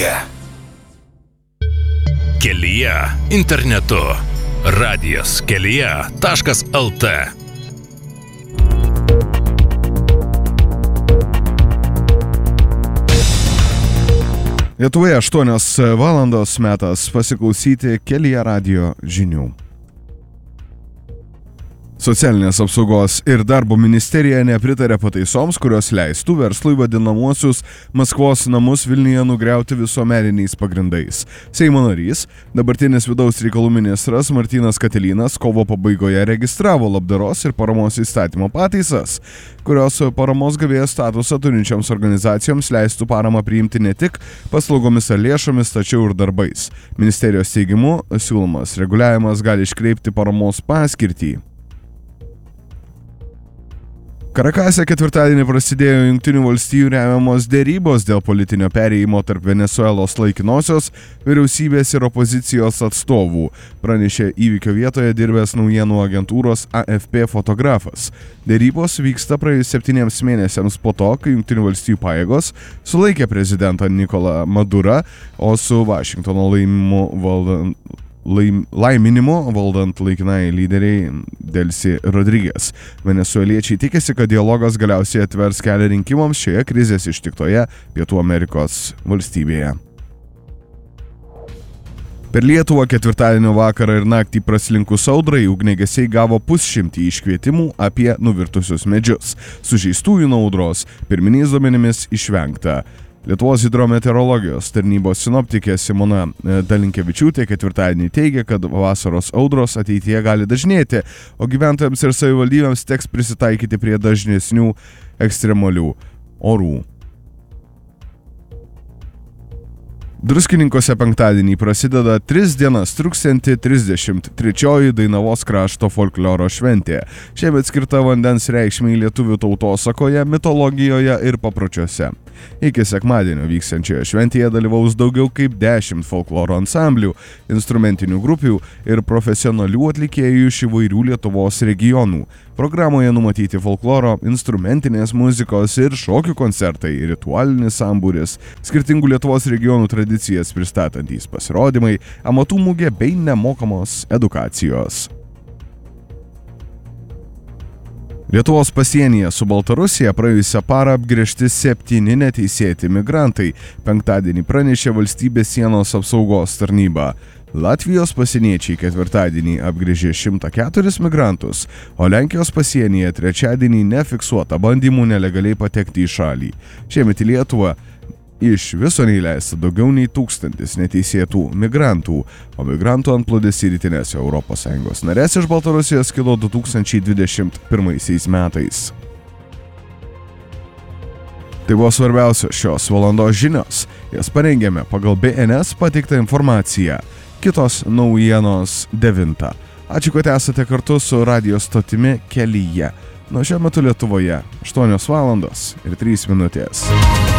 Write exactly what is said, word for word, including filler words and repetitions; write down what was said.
Kelyje. Kelyje internetu. Radijas kelyje taškas lt. Lietuvoje aštuonios valandos, metas pasiklausyti Kelyje radijo žinių. Socialinės apsaugos ir darbo ministerija nepritarė pataisoms, kurios leistų verslui vadinamuosius Maskvos namus Vilniuje nugriauti visuomeniniais pagrindais. Seimo narys, dabartinis vidaus reikalų ministras Martynas Katilinas kovo pabaigoje registravo labdaros ir paramos įstatymo pataisas, kurios paramos gavėjo statusą turinčioms organizacijoms leistų paramą priimti ne tik paslaugomis ar lėšomis, tačiau ir darbais. Ministerijos teigimu, siūlomas reguliavimas gali iškreipti paramos paskirtį. Karakase ketvirtadienį prasidėjo Jungtinių valstijų remiamos derybos dėl politinio perėjimo tarp Venesuelos laikinosios vyriausybės ir opozicijos atstovų, pranešė įvykio vietoje dirbęs naujienų agentūros A F P fotografas. Derybos vyksta praėjus septyniems mėnesiams po to, kai Jungtinių valstijų pajėgos sulaikė prezidentą Nikolą Madurą, o su Vašingtono laimimu valdant Laim, laiminimu valdant laikinai lyderiai Delsi Rodriguez. Venesueliečiai tikisi, kad dialogas galiausiai atvers kelią rinkimams šioje krizės ištiktoje Pietų Amerikos valstybėje. Per Lietuvą ketvirtadienio vakarą ir naktį praslinkus audrai ugniagesiai gavo pusšimtį iškvietimų apie nuvirtusius medžius. Sužeistųjų nuo audros pirminiais duomenimis išvengta. Lietuvos hidrometeorologijos tarnybos sinoptikė Simona Dalinkevičiūtė ketvirtadienį teigia, kad vasaros audros ateityje gali dažnėti, o gyventojams ir savivaldybėms teks prisitaikyti prie dažnesnių ekstremalių orų. Druskininkuose penktadienį prasideda tris dienas truksianti trisdešimt trečioji Dainavos krašto folkloro šventė. Šiemet skirta vandens reikšmei lietuvių tautosakoje, mitologijoje ir papročiuose. Iki sekmadienio vyksiančioje šventėje dalyvaus daugiau kaip dešimt folkloro ansamblių, instrumentinių grupių ir profesionalių atlikėjų iš įvairių Lietuvos regionų. Programoje numatyti folkloro, instrumentinės muzikos ir šokių koncertai, ritualinis sambūris, skirtingų Lietuvos regionų tradicijas pristatantys pasirodymai, amatų mugė bei nemokamos edukacijos. Lietuvos pasienyje su Baltarusija praėjusią parą apgręžti septyni neteisėti migrantai, penktadienį pranešė valstybės sienos apsaugos tarnyba. Latvijos pasieniečiai ketvirtadienį apgręžė šimtą keturis migrantus, o Lenkijos pasienyje trečiadienį nefiksuota bandymų nelegaliai patekti į šalį. Šiemet į Lietuvą iš viso neįleista daugiau nei tūkstantis neteisėtų migrantų, o migrantų antplūdis į rytinės Europos Sąjungos narės iš Baltarusijos kilo du tūkstančiai dvidešimt pirmaisiais metais. Tai buvo svarbiausios šios valandos žinios. Jas parengėme pagal B N S pateiktą informaciją. Kitos naujienos devintą. Ačiū, kad esate kartu su radijo stotimi Kelyje. Nuo šiuo metu Lietuvoje aštuonios valandos ir trys minutės.